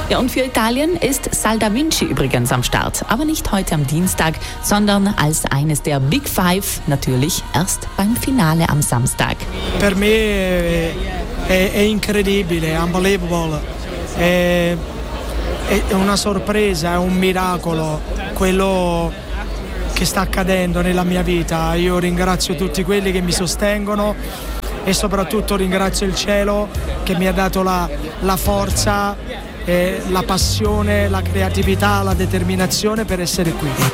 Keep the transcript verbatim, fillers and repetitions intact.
Ja, und für Italien ist Sal da Vinci übrigens am Start. Aber nicht heute am Dienstag, sondern als eines der Big Five, natürlich erst beim Finale am Samstag. Per me è, è, è incredibile, è unbelievable, è, è una sorpresa, è un miracolo quello che sta accadendo nella mia vita. Io ringrazio tutti quelli che mi sostengono e soprattutto ringrazio il cielo che mi ha dato la, la forza, eh, la passione, la creatività, la determinazione per essere qui.